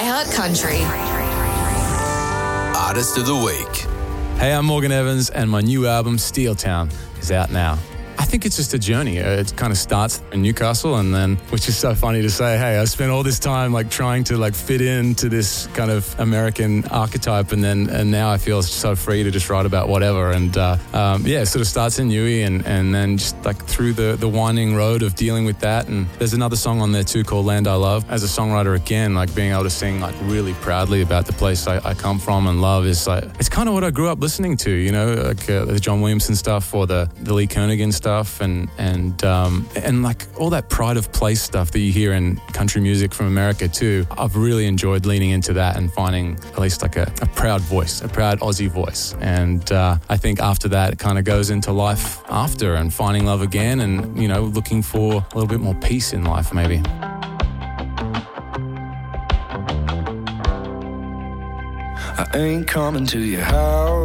iHeart Country. Artist of the Week. Hey, I'm Morgan Evans, and my new album, Steel Town, is out now. I think it's just a journey. It kind of starts in Newcastle, and then, which is so funny to say, hey, I spent all this time trying to fit into this kind of American archetype, and now I feel so free to just write about whatever. And it sort of starts in Newey, and then just through the winding road of dealing with that. And there's another song on there too called Land I Love. As a songwriter, again, being able to sing really proudly about the place I come from and love is it's kind of what I grew up listening to, the John Williamson stuff or the Lee Kernaghan stuff, and all that pride of place stuff that you hear in country music from America too. I've really enjoyed leaning into that and finding at least a proud voice, a proud Aussie voice. And I think after that, it kind of goes into life after and finding love again, and looking for a little bit more peace in life, maybe. I ain't coming to your house.